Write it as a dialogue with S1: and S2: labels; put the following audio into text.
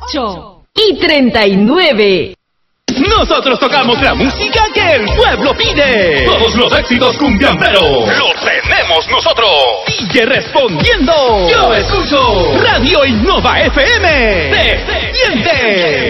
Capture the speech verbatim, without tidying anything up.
S1: ocho y treinta y nueve.
S2: Nosotros tocamos la música que el pueblo pide. Todos los éxitos cumbiamberos los tenemos nosotros. Sigue respondiendo. Yo escucho Radio Innova F M. Se siente.